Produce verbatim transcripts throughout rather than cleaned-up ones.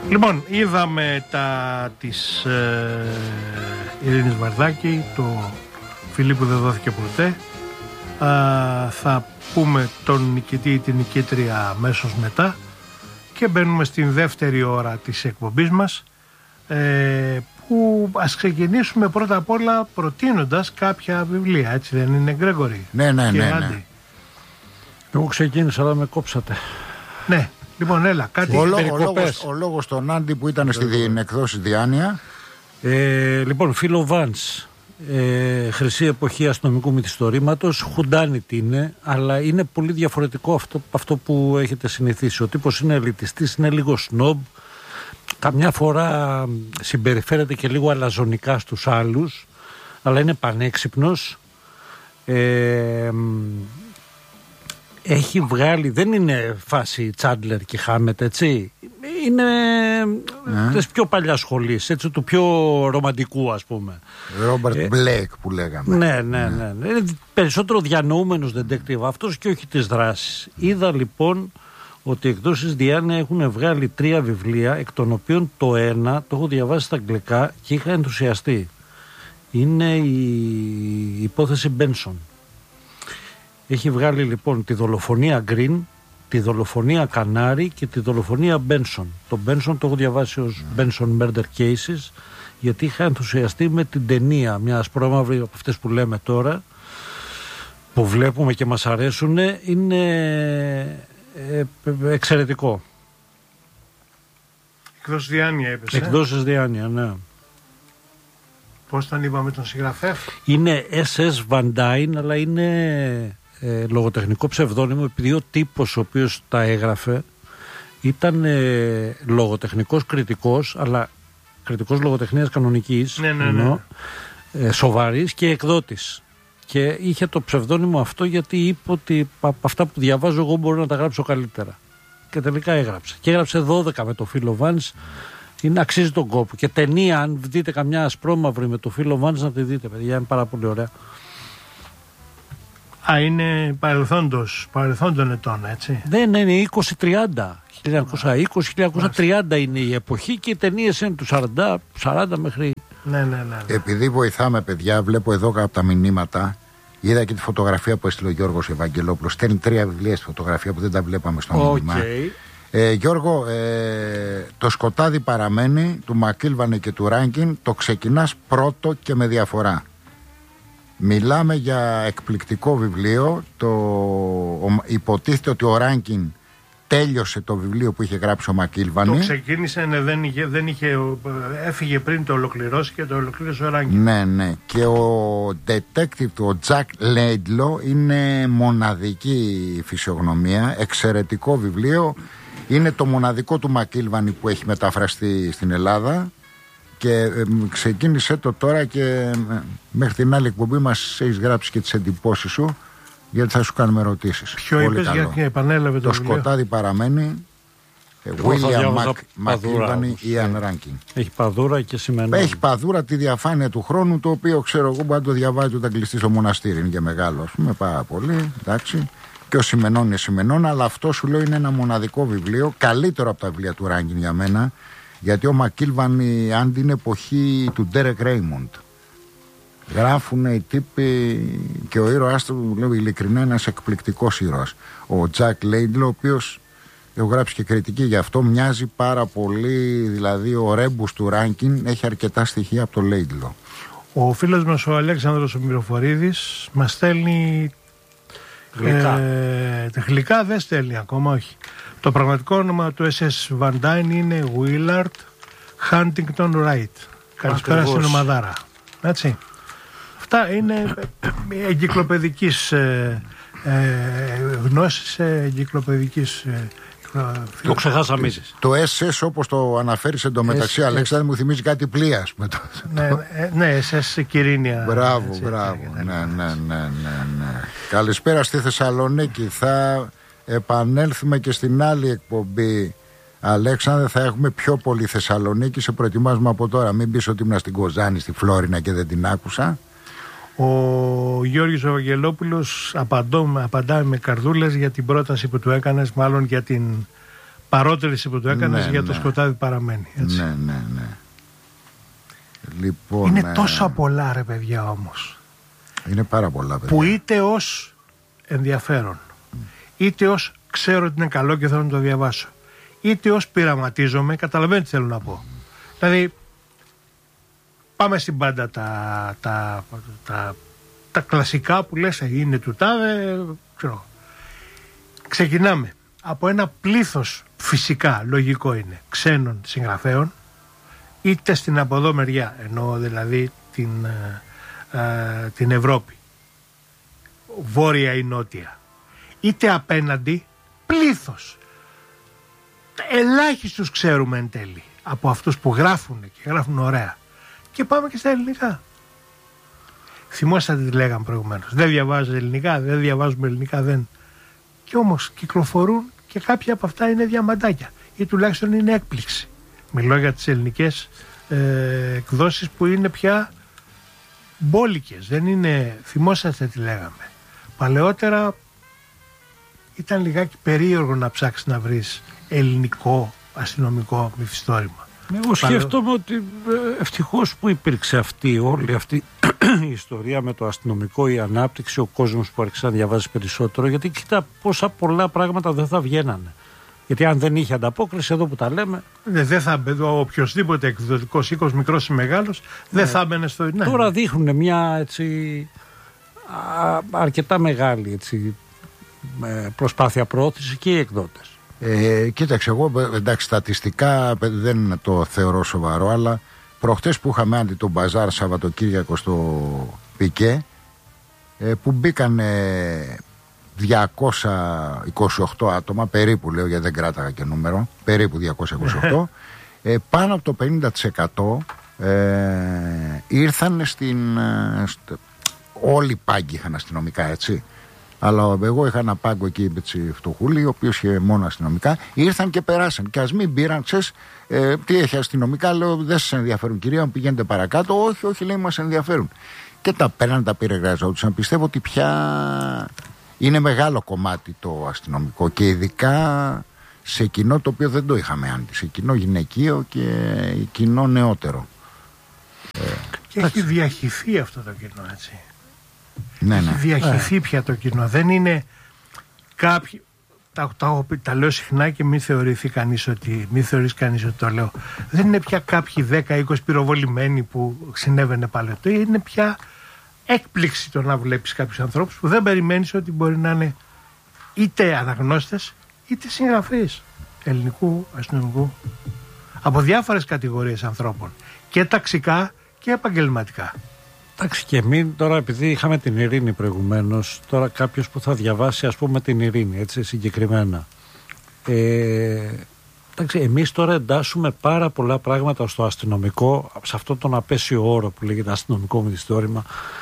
Λοιπόν, είδαμε τα της ε, Ειρήνης Βαρδάκη, το φιλί που δεν δόθηκε ποτέ. Α, θα πούμε τον νικητή ή την νικήτρια αμέσως μετά και μπαίνουμε στην δεύτερη ώρα της εκπομπής μας, ε, που ας ξεκινήσουμε πρώτα απ' όλα προτείνοντας κάποια βιβλία, έτσι δεν είναι, Γκρέγκορη? Ναι, ναι, ναι, ναι. Εγώ ξεκίνησα, αλλά με κόψατε. Ναι, λοιπόν, έλα, κάτι. Ο, λό, ο, λόγος, ο λόγος των Άντι που ήταν στην εκδόση Διάνοια. Ε, λοιπόν, Φίλο Βάνς, ε, χρυσή εποχή αστυνομικού μυθιστορήματος, χουντάνιτη είναι, αλλά είναι πολύ διαφορετικό αυτό, αυτό που έχετε συνηθίσει. Ο τύπος είναι ελιτιστής, είναι λίγο σνόμπ, καμιά φορά συμπεριφέρεται και λίγο αλαζονικά στους άλλους, αλλά είναι πανέξυπνος. Ε, έχει βγάλει, δεν είναι φάση Τσάντλερ και Χάμετ, έτσι. Είναι yeah. της πιο παλιάς σχολής, έτσι, του πιο ρομαντικού, ας πούμε. Ρόμπερτ ε, Μπλέικ που λέγαμε. Ναι, ναι, ναι, ναι. Είναι περισσότερο διανοούμενος detective αυτός και όχι της δράσης. Είδα λοιπόν ότι οι εκδόσεις Διάνοια έχουν βγάλει τρία βιβλία, εκ των οποίων το ένα το έχω διαβάσει στα αγγλικά και είχα ενθουσιαστεί. Είναι η υπόθεση Μπένσον. Έχει βγάλει λοιπόν τη δολοφονία Green, τη δολοφονία Κανάρι και τη δολοφονία Μπένσον. Το Μπένσον το έχω διαβάσει ως Benson Murder Cases, γιατί είχα ενθουσιαστεί με την ταινία, μια ασπρόμαυρη από αυτές που λέμε τώρα, που βλέπουμε και μας αρέσουν. Είναι ε, εξαιρετικό. Εκδόσεις Διάνοια είπες, ε? Εκδόσεις Διάνοια, ναι. Πώς τον είπαμε τον συγγραφέα? Είναι ες ες Van Dyne, αλλά είναι ε, λογοτεχνικό ψευδόνυμο, επειδή ο τύπος ο οποίος τα έγραφε ήταν ε, λογοτεχνικός κριτικός, αλλά κριτικός λογοτεχνίας κανονικής, ναι, ναι, ναι. Ενώ, ε, σοβαρής και εκδότης. Και είχε το ψευδόνυμο αυτό γιατί είπε ότι από αυτά που διαβάζω εγώ μπορώ να τα γράψω καλύτερα. Και τελικά έγραψε. Και έγραψε δώδεκα με το Φίλο Βάνς. Είναι, αξίζει τον κόπο. Και ταινία, αν δείτε καμιά ασπρόμαυρη με το Φίλο Βάνς, να τη δείτε, παιδιά, είναι πάρα πολύ ωραία. Α, είναι παρελθόντος, παρελθόντων ετών, έτσι. Δεν είναι είκοσι τριάντα. χίλια εννιακόσια είκοσι χίλια εννιακόσια τριάντα είναι η εποχή και οι ταινίες είναι του σαράντα, σαράντα μέχρι. Ναι, ναι, ναι, ναι. Επειδή βοηθάμε, παιδιά, βλέπω εδώ από τα μηνύματα. Είδα και τη φωτογραφία που έστειλε ο Γιώργος Ευαγγελόπουλος. Στέλνει τρία βιβλία στη φωτογραφία που δεν τα βλέπαμε στο okay. μήνυμα. Ε, Γιώργο, ε, το σκοτάδι παραμένει του Μακίλβανε και του Ράγκιν. Το ξεκινάς πρώτο και με διαφορά. Μιλάμε για εκπληκτικό βιβλίο. Το, ο, υποτίθεται ότι ο Ράγκιν τέλειωσε το βιβλίο που είχε γράψει ο Μακίλβανε. Το ξεκίνησε, ναι, δεν είχε, δεν είχε, έφυγε πριν το ολοκληρώσει και το ολοκλήρωσε ο Ράγκιν. Ναι, ναι. Και ο detective του, ο Τζακ Λέιντλο, είναι μοναδική φυσιογνωμία, εξαιρετικό βιβλίο. Είναι το μοναδικό του Μακίλβανη που έχει μεταφραστεί στην Ελλάδα και ε, ξεκίνησε το τώρα και ε, μέχρι την άλλη εκπομπή μας έχεις γράψει και τις εντυπώσεις σου, γιατί θα σου κάνουμε ερωτήσεις. Ποιο είπες, γιατί επανέλαβε το, το σκοτάδι παραμένει. William Μακίλβανη, Ian Rankin. Έχει παδούρα και σημαίνει. Έχει παδούρα, τη διαφάνεια του χρόνου, το οποίο ξέρω εγώ μπορεί να το διαβάζει όταν κλειστεί στο μοναστήρι. Είναι και μεγάλο, α πούμε, πάρα πολύ. Εντάξει. Και ο Σιμενών είναι Σιμενών, αλλά αυτό σου λέω είναι ένα μοναδικό βιβλίο, καλύτερο από τα βιβλία του Ράγκιν για μένα, γιατί ο Μακίλβανη, αν την εποχή του Ντέρεκ Ρέιμοντ, γράφουν οι τύποι και ο ήρωάς του, λέω ειλικρινά, ένας εκπληκτικός ήρωας. Ο Τζακ Λέιντλο, ο οποίος έχω γράψει και κριτική γι' αυτό, μοιάζει πάρα πολύ, δηλαδή ο ρέμπους του Ράγκιν έχει αρκετά στοιχεία από το Λέιντλο. Ο φίλος μας ο Αλέξανδρος ο Μυροφορίδης μας στέλνει γλυκά. Ε, γλυκά δεν στέλνει ακόμα, όχι. Το πραγματικό όνομα του ες ες Van Dyne είναι Willard Huntington Wright. Καλησπέρα στην ομαδάρα. Έτσι. Αυτά είναι εγκυκλοπαιδικής ε, ε, γνώσης, ε, εγκυκλοπαιδικής ε, το ξεχάσαμε ίσως. Το ες ες όπως το αναφέρεις εντωμεταξύ, Αλέξανδρε, μου θυμίζει κάτι πλοία, ας πούμε. Ναι, ναι, ες ες Κυρίνια. Μπράβο, έτσι, μπράβο. Ναι, ναι, ναι, ναι, ναι. Καλησπέρα στη Θεσσαλονίκη. Θα επανέλθουμε και στην άλλη εκπομπή, Αλέξανδρε, θα έχουμε πιο πολύ Θεσσαλονίκη. Σε προετοιμάζουμε από τώρα. Μην πεις ότι ήμουν στην Κοζάνη, στη Φλόρινα και δεν την άκουσα. Ο Γιώργος Ευαγγελόπουλος απαντάει με καρδούλες για την πρόταση που του έκανες, μάλλον για την παρότριση που το έκανες ναι, για ναι. το σκοτάδι παραμένει. Έτσι. Ναι, ναι, ναι. Λοιπόν, είναι τόσα πολλά ρε παιδιά όμως. Είναι πάρα πολλά παιδιά. Που είτε ως ενδιαφέρον, mm. είτε ως ξέρω ότι είναι καλό και θέλω να το διαβάσω, είτε ως πειραματίζομαι, καταλαβαίνετε τι θέλω να πω. Mm. Δηλαδή, πάμε στην πάντα τα, τα, τα, τα κλασικά που λες είναι του τάδε, ξέρω. Ξεκινάμε από ένα πλήθος φυσικά, λογικό είναι, ξένων συγγραφέων, είτε στην από εδώ μεριά, εννοώ δηλαδή την, ε, ε, την Ευρώπη, βόρεια ή νότια, είτε απέναντι πλήθος. Ελάχιστους ξέρουμε εν τέλει από αυτούς που γράφουν και γράφουν ωραία. Και πάμε και στα ελληνικά. Θυμόσατε τι λέγαμε προηγουμένως. Δεν διαβάζω ελληνικά, δεν διαβάζουμε ελληνικά, δεν. Και όμως κυκλοφορούν και κάποια από αυτά είναι διαμαντάκια ή τουλάχιστον είναι έκπληξη. Μιλώ για τις ελληνικές ε, εκδόσεις που είναι πια μπόλικες. Δεν είναι, θυμόσαστε τι λέγαμε. Παλαιότερα ήταν λιγάκι περίεργο να ψάξεις να βρεις ελληνικό αστυνομικό μυθιστόρημα. Εγώ σκέφτομαι ότι ευτυχώς που υπήρξε αυτή όλη αυτή η ιστορία με το αστυνομικό, η ανάπτυξη, ο κόσμος που άρχισε να διαβάζει περισσότερο, γιατί κοίτα πόσα πολλά πράγματα δεν θα βγαίνανε. Γιατί αν δεν είχε ανταπόκριση, εδώ που τα λέμε. Ναι, δεν θα μπαινε οποιοδήποτε εκδοτικός οίκος, μικρός ή μεγάλος, δεν ναι. θα μπαινε στο. Ναι. Τώρα δείχνουν μια έτσι, α, αρκετά μεγάλη έτσι, προσπάθεια προώθηση και οι εκδότες. Ε, κοίταξε, εγώ εντάξει, στατιστικά δεν το θεωρώ σοβαρό, αλλά προχτές που είχαμε άντι τον μπαζάρ Σαββατοκύριακο στο Πικέ, ε, που μπήκαν διακόσια είκοσι οκτώ άτομα, περίπου λέω, γιατί δεν κράταγα και νούμερο, περίπου διακόσια είκοσι οκτώ, ε, πάνω από το πενήντα τοις εκατό ε, ήρθαν στην. Ε, st, όλοι οι πάγκοι είχαν αστυνομικά, έτσι. Αλλά εγώ είχα ένα πάγκο εκεί έτσι, φτωχούλη, ο οποίος είχε μόνο αστυνομικά. Ήρθαν και περάσαν. Και ας μην πήραν, ξέρεις, ε, τι έχει αστυνομικά. Λέω, δεν σας ενδιαφέρουν, κυρία μου, πηγαίνετε παρακάτω. Όχι, όχι, λέει, μας ενδιαφέρουν. Και τα πέραν, τα πυρεγραζόντουσαν. Πιστεύω ότι πια είναι μεγάλο κομμάτι το αστυνομικό. Και ειδικά σε κοινό το οποίο δεν το είχαμε άντι. Σε κοινό γυναικείο και κοινό νεότερο. Και έχει διαχυθεί αυτό το κοινό, έτσι. Ναι, έχει ναι. διαχυθεί πια το κοινό. Δεν είναι κάποιοι. Τα, τα, τα λέω συχνά και μην θεωρηθεί κανείς ότι, μην θεωρείς κανείς ότι το λέω. Δεν είναι πια κάποιοι δέκα είκοσι πυροβολημένοι που συνέβαινε παλαιότερα. Είναι πια έκπληξη το να βλέπεις κάποιους ανθρώπους που δεν περιμένεις ότι μπορεί να είναι είτε αναγνώστες είτε συγγραφείς ελληνικού αστυνομικού από διάφορες κατηγορίες ανθρώπων και ταξικά και επαγγελματικά. Εντάξει, και μην τώρα, επειδή είχαμε την Ειρήνη προηγουμένως, τώρα κάποιος που θα διαβάσει, ας πούμε, την Ειρήνη, έτσι συγκεκριμένα. Ε, εντάξει, εμείς τώρα εντάσσουμε πάρα πολλά πράγματα στο αστυνομικό, σε αυτό τον απέσιο όρο που λέγεται αστυνομικό μυθιστόρημα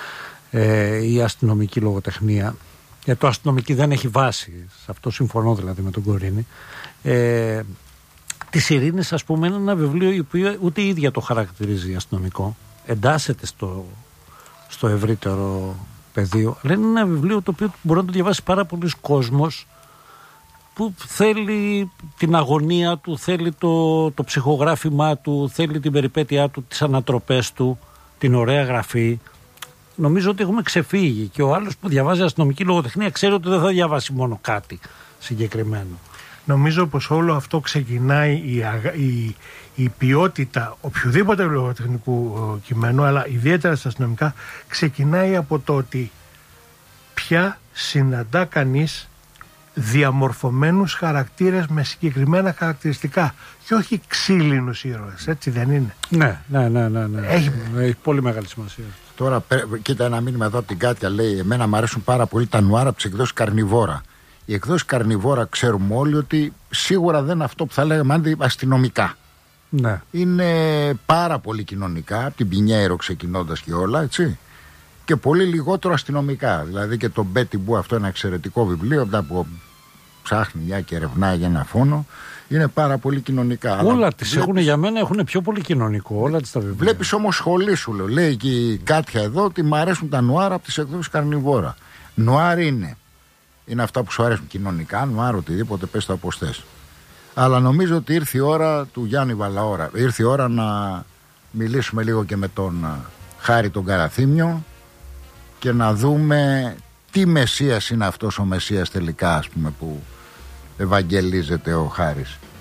ε, ή αστυνομική λογοτεχνία. Γιατί το αστυνομική δεν έχει βάση, σε αυτό συμφωνώ δηλαδή με τον Κορίνη. Ε, της Ειρήνης, ας πούμε, είναι ένα βιβλίο που ούτε η ίδια το χαρακτηρίζει αστυνομικό. Εντάσσεται στο, στο ευρύτερο πεδίο. Αλλά είναι ένα βιβλίο το οποίο μπορεί να το διαβάσει πάρα πολλοί κόσμος που θέλει την αγωνία του, θέλει το, το ψυχογράφημά του, θέλει την περιπέτειά του, τις ανατροπές του, την ωραία γραφή. Νομίζω ότι έχουμε ξεφύγει και ο άλλος που διαβάζει αστυνομική λογοτεχνία ξέρει ότι δεν θα διαβάσει μόνο κάτι συγκεκριμένο. Νομίζω πως όλο αυτό ξεκινάει η, η, η ποιότητα οποιοδήποτε λογοτεχνικού κειμένου, αλλά ιδιαίτερα στα αστυνομικά, ξεκινάει από το ότι πια συναντά κανείς διαμορφωμένους χαρακτήρες με συγκεκριμένα χαρακτηριστικά και όχι ξύλινους ήρωες, έτσι δεν είναι? Ναι, ναι, ναι, ναι, ναι. Έχει... Έχει πολύ μεγάλη σημασία. Τώρα, κοίτα ένα μήνυμα εδώ από την Κάτια, λέει: εμένα μου αρέσουν πάρα πολύ τα νουάρα από τις εκδόσεις Καρνιβόρα. Οι εκδόσεις Καρνιβόρα ξέρουμε όλοι ότι σίγουρα δεν είναι αυτό που θα λέγαμε άντι αστυνομικά. Ναι. Είναι πάρα πολύ κοινωνικά, από την Πινιέρο ξεκινώντας και όλα, έτσι. Και πολύ λιγότερο αστυνομικά. Δηλαδή και το Μπέτι Μπου, αυτό είναι ένα εξαιρετικό βιβλίο, από τα που ψάχνει μια και ερευνάει για ένα φόνο, είναι πάρα πολύ κοινωνικά. Όλα τις βλέπεις... έχουν για μένα, έχουν πιο πολύ κοινωνικό, όλα τις τα βιβλία. Βλέπεις όμως σχολή σου, λέω. Λέει και η Κάτια εδώ ότι μου αρέσουν τα νουάρα από τις εκδόσεις Καρνιβόρα. Νουάρ είναι. Είναι αυτά που σου αρέσουν κοινωνικά, νουάρ, οτιδήποτε, πες το όπως θες. Αλλά νομίζω ότι ήρθε η ώρα του Γιάννη Βαλαώρα. Ήρθε η ώρα να μιλήσουμε λίγο και με τον Χάρη τον Καραθήμιο και να δούμε τι Μεσσίας είναι αυτός ο Μεσσίας τελικά, ας πούμε, που ευαγγελίζεται ο Χάρης.